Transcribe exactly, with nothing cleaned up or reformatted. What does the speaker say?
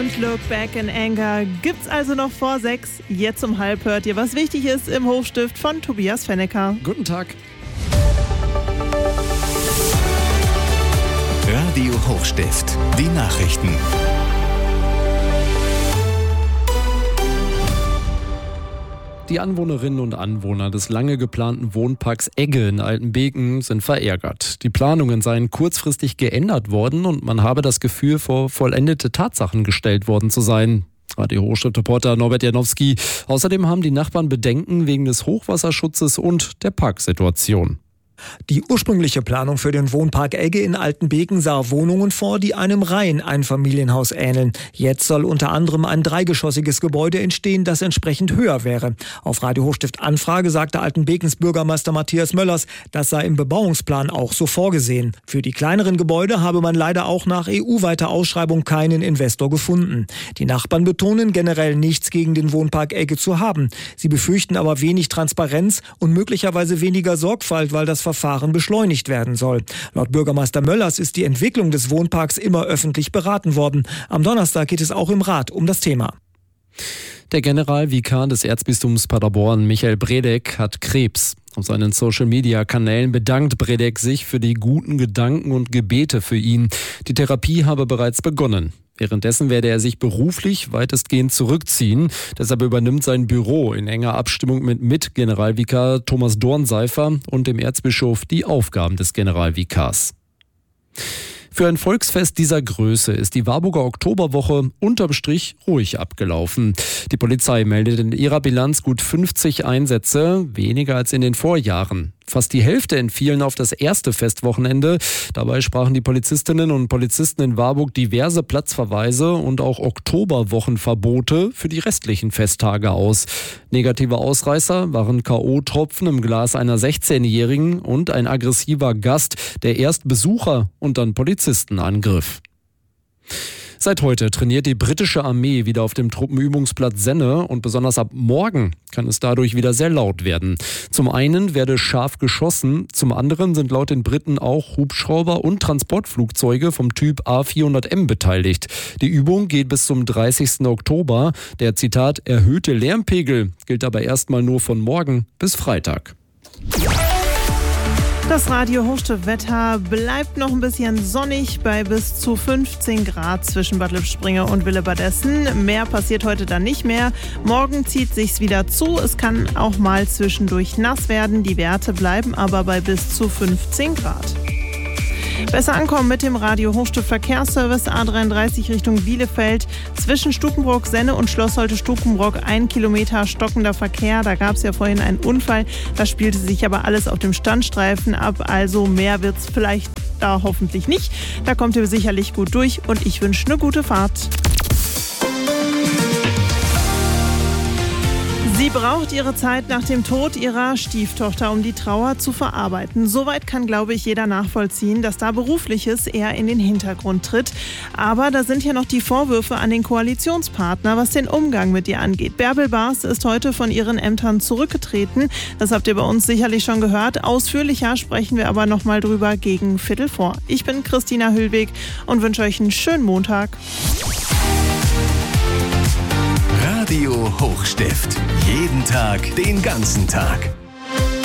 Und Look Back in Anger gibt's also noch vor sechs. Jetzt um halb hört ihr, was wichtig ist im Hochstift von Tobias Fennecker. Guten Tag. Radio Hochstift, die Nachrichten. Die Anwohnerinnen und Anwohner des lange geplanten Wohnparks Egge in Altenbeken sind verärgert. Die Planungen seien kurzfristig geändert worden und man habe das Gefühl, vor vollendete Tatsachen gestellt worden zu sein. Radio Hochstift-Reporter Norbert Janowski. Außerdem haben die Nachbarn Bedenken wegen des Hochwasserschutzes und der Parksituation. Die ursprüngliche Planung für den Wohnpark Egge in Altenbeken sah Wohnungen vor, die einem Reiheneinfamilienhaus ähneln. Jetzt soll unter anderem ein dreigeschossiges Gebäude entstehen, das entsprechend höher wäre. Auf Radio Hochstift Anfrage sagte Altenbekens Bürgermeister Matthias Möllers, das sei im Bebauungsplan auch so vorgesehen. Für die kleineren Gebäude habe man leider auch nach E U-weiter Ausschreibung keinen Investor gefunden. Die Nachbarn betonen generell nichts gegen den Wohnpark Egge zu haben. Sie befürchten aber wenig Transparenz und möglicherweise weniger Sorgfalt, weil das Verfahren beschleunigt werden soll. Laut Bürgermeister Möllers ist die Entwicklung des Wohnparks immer öffentlich beraten worden. Am Donnerstag geht es auch im Rat um das Thema. Der Generalvikar des Erzbistums Paderborn, Michael Bredek, hat Krebs. Auf seinen Social-Media-Kanälen bedankt Bredek sich für die guten Gedanken und Gebete für ihn. Die Therapie habe bereits begonnen. Währenddessen werde er sich beruflich weitestgehend zurückziehen. Deshalb übernimmt sein Büro in enger Abstimmung mit Mit-Generalvikar Thomas Dornseifer und dem Erzbischof die Aufgaben des Generalvikars. Für ein Volksfest dieser Größe ist die Warburger Oktoberwoche unterm Strich ruhig abgelaufen. Die Polizei meldet in ihrer Bilanz gut fünfzig Einsätze, weniger als in den Vorjahren. Fast die Hälfte entfielen auf das erste Festwochenende. Dabei sprachen die Polizistinnen und Polizisten in Warburg diverse Platzverweise und auch Oktoberwochenverbote für die restlichen Festtage aus. Negative Ausreißer waren K O-Tropfen im Glas einer sechzehnjährigen und ein aggressiver Gast, der erst Besucher und dann Polizisten angriff. Seit heute trainiert die britische Armee wieder auf dem Truppenübungsplatz Senne und besonders ab morgen kann es dadurch wieder sehr laut werden. Zum einen werde scharf geschossen, zum anderen sind laut den Briten auch Hubschrauber und Transportflugzeuge vom Typ A vierhundert M beteiligt. Die Übung geht bis zum dreißigsten Oktober. Der, Zitat, erhöhte Lärmpegel gilt aber erstmal nur von morgen bis Freitag. Das Radio Hochstift-Wetter bleibt noch ein bisschen sonnig bei bis zu fünfzehn Grad zwischen Bad Lippspringe und Willebadessen. Mehr passiert heute dann nicht mehr. Morgen zieht sich's wieder zu. Es kann auch mal zwischendurch nass werden. Die Werte bleiben aber bei bis zu fünfzehn Grad. Besser ankommen mit dem Radio Hochstift Verkehrsservice A dreiunddreißig Richtung Bielefeld. Zwischen Stukenbrock, Senne und Schloss Holte-Stukenbrock ein Kilometer stockender Verkehr. Da gab es ja vorhin einen Unfall. Das spielte sich aber alles auf dem Standstreifen ab. Also mehr wird es vielleicht da hoffentlich nicht. Da kommt ihr sicherlich gut durch und ich wünsche eine gute Fahrt. Sie braucht ihre Zeit nach dem Tod ihrer Stieftochter, um die Trauer zu verarbeiten. Soweit kann, glaube ich, jeder nachvollziehen, dass da Berufliches eher in den Hintergrund tritt. Aber da sind ja noch die Vorwürfe an den Koalitionspartner, was den Umgang mit ihr angeht. Bärbel Baas ist heute von ihren Ämtern zurückgetreten. Das habt ihr bei uns sicherlich schon gehört. Ausführlicher sprechen wir aber noch mal drüber gegen Viertel vor. Ich bin Christina Hüllweg und wünsche euch einen schönen Montag. Radio Hochstift. Jeden Tag, den ganzen Tag.